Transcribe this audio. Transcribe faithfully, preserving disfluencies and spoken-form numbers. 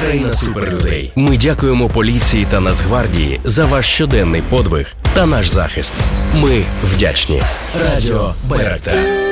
Країна суперлюдей. Ми дякуємо поліції та Нацгвардії за ваш щоденний подвиг та наш захист. Ми вдячні. Радіо Байрактар.